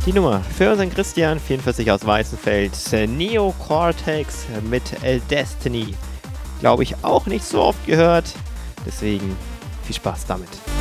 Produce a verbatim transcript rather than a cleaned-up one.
Die Nummer für unseren Christian, vierundvierzig aus Weißenfeld, Neo Cortex mit äh, Destiny. Glaube ich auch nicht so oft gehört, deswegen viel Spaß damit.